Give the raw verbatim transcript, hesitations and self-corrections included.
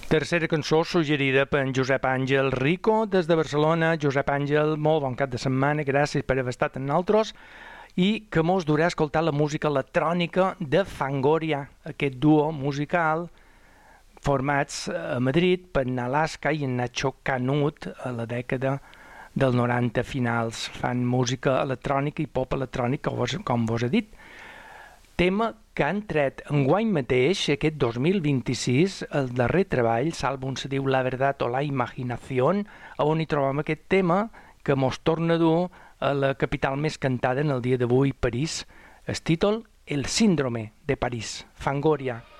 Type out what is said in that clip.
Tercera cançó suggerida per en Josep Àngel Rico des de Barcelona. Josep Àngel, molt bon cap de setmana, gràcies per haver estat amb nosaltres i que mos durà a escoltar la música electrònica de Fangoria, aquest duo musical formats a Madrid per Alaska i en Nacho Canut a la dècada del noranta finals. Fan música electrònica i pop electrònic, com vos he dit. Tema que han tret enguany mateix, aquest dos mil vint-i-sis, el darrer treball, l'àlbum se diu La Verdad o la Imaginación, on hi trobem aquest tema que mos torna a dur a la capital més cantada en el dia d'avui, París. El títol, El síndrome de París, Fangoria.